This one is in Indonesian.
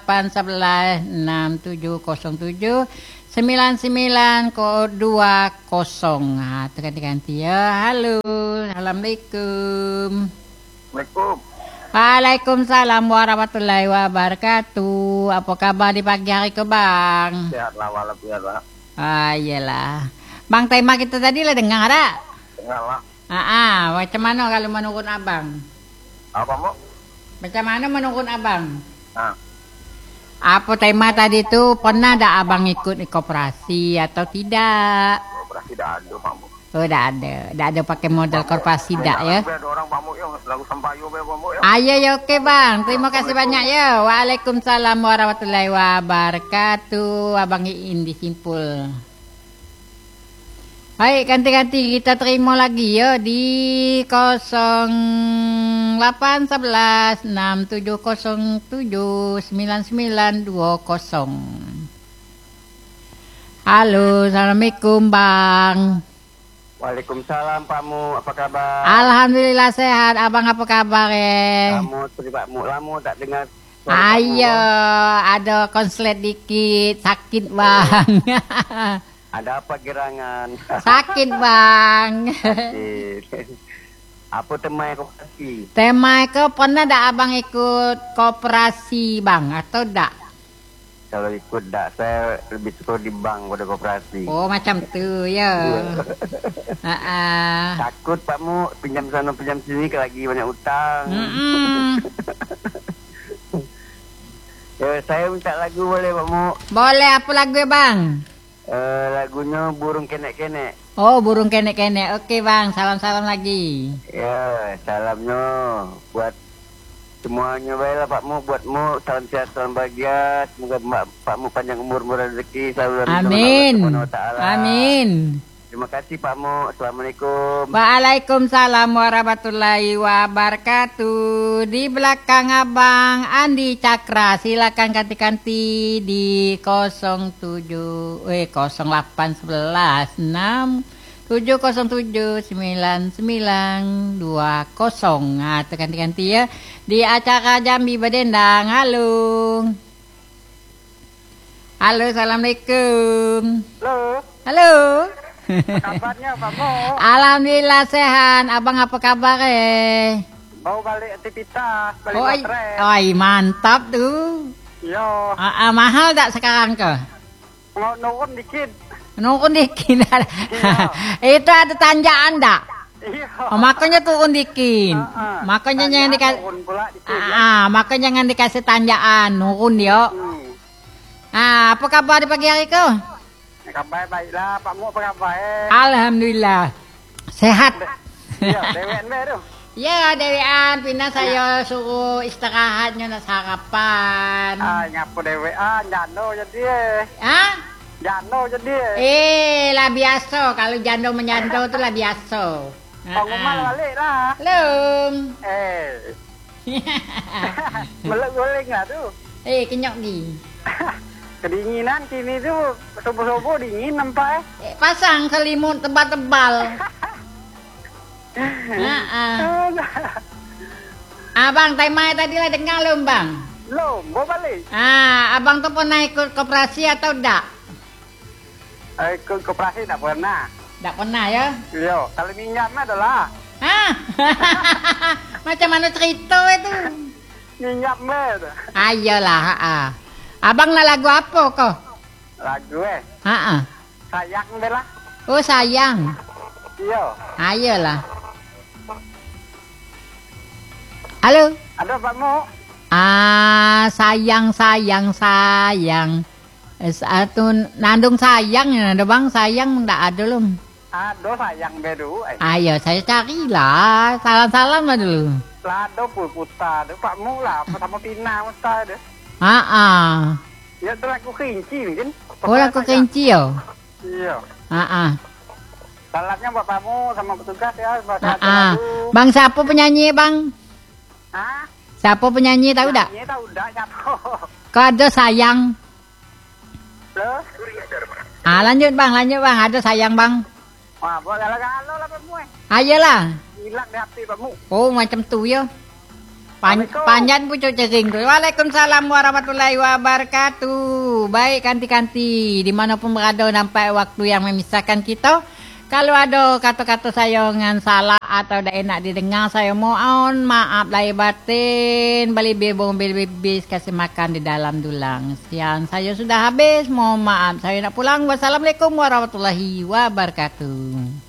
08116707 9920. Nah, itu ganti-ganti ya. Halo, assalamualaikum. Assalamualaikum. Waalaikumsalam warahmatullahi wabarakatuh. Apa kabar di pagi hari ke Bang? Sehatlah walafiat. Ah iyalah. Bang, tema kita tadi lah dengar ada? Dengar lah. Macam mana kalau menurut abang? Apa mau? Macam mana menurut abang? Nah, Apa tema tadi tuh pernah ada abang ikut di koperasi atau tidak? operasi dah ada Pak Mu. Oh, tidak ada pakai modal koperasi tidak ya? Ada orang Pak Mu yang lagu sampayo Pak Mu ya. Ayo ya oke Bang, terima kasih banyak ya. Waalaikumsalam warahmatullahi wabarakatuh. Abang Iin disimpul. Baik, ganti-ganti kita terima lagi ya di 081167079920. Halo, assalamualaikum Bang. Waalaikumsalam Pak Mu, apa kabar? Alhamdulillah sehat. Abang apa kabar ya? Kamu seperti Pak Mu, lama tak dengar suara Pak Mu, Ayo, Bang. ada konslet dikit, sakit Bang. Ada apa gerangan? Sakit Bang. Apa tema koperasi? Tema ke pernah dak abang ikut koperasi Bang atau dak? Kalau ikut dak, saya lebih suka di bank pada koperasi. Oh macam tu ya. Takut Pak Mu, pinjam sana pinjam sini lagi banyak utang. Ya, saya minta lagu boleh Pak Mu? Boleh, apa lagu ya Bang? Lagunya Burung Kenek-Kenek. Oh burung kenek-kenek. Oke Bang, salam-salam lagi. Ya, salamnya buat semuanya baiklah Pak Mu, buatmu salam sehat, salam bahagia. Semoga Pak Mu panjang umur, murah rezeki, selalu Amin. Allah Subhanahu. Amin. Terima kasih Pak Mu. Assalamualaikum. Waalaikumsalam warahmatullahi wabarakatuh. Di belakang Abang Andi Cakra, silakan ganti-ganti di 081167079920. Nah, itu ganti-ganti ya. Di acara Jambi Bedendang. Halo. Halo, assalamualaikum. Halo. Halo. Kabarnya Pak Mu? Alhamdulillah sehat. Abang apa kabar Mau balik aktivitas, balik Oi, motret. mantap tuh. Yo, Mahal tak sekarang ke? mau nurun dikit. Nurun dikit. Itu ada tanjaan tak? Iya. Makanya turun dikit. Makanya jangan dikasih. Turun pula dikit ya. Makanya jangan dikasih tanjaan. Nurun dia. Apa kabar di pagi hari ke? Kabar baiklah, Pak Mu apa kabar? Alhamdulillah sehat. Iya, dewen baru. Ya, Dewian, pindah saya suruh istirahatnya nak sarapan. Ngapu dewean, jano jadi. Hah? Jano jadi. Lah biasa, kalau jando menjando itu lah biasa. Pengumuman balik lah. Belum. Melek goreng lah tuh. Kenyok ni. Kedinginan kini tuh, subuh-subuh dingin nampak Pasang selimut tebal-tebal. Abang, tema tadi lah dengar belum bang? Belum, mau balik. Abang tuh pernah ikut koperasi atau enggak? Ikut koperasi tak pernah. Tak pernah ya? Iya, kalau minjamnya adalah. Macam mana cerita itu? Minjamnya. Ayolah, Abang lah lagu apa kok? Lagu sayang deh lah. Oh sayang. Iya. Ayolah. Halo. Ada Pak Mu? Sayang. Satu nandung sayang ya, ada bang sayang enggak ada loh. Ada sayang bedu. Ayo saya carilah. Salam-salam lah dulu. Lado puta, Pak Mu lah, sama Tina musta deh. Ya itu lagu kelinci mungkin. Oh lagu kelinci ya? Iya. Salamnya buat kamu sama petugas ya. Bang siapa penyanyi bang? Siapa penyanyi tahu tak? Penyanyi tahu tak siapa? Kau ada sayang. Loh? Lanjut bang, ada sayang bang. Wah, boleh lah kalau lah Pak Mu. Ayolah. Hilang di hati Pak Mu. Oh macam tu ya. Panjat pucuk cering tuh. Waalaikumsalam warahmatullahi wabarakatuh. Baik kanti-kanti, dimanapun berada nampak waktu yang memisahkan kita. Kalau ada kata-kata saya yang salah atau tidak enak didengar, saya mohon maaf lahir batin. Beli bebong bebis kasih makan di dalam dulang. Siang saya sudah habis, mohon maaf. Saya nak pulang. Wassalamualaikum warahmatullahi wabarakatuh.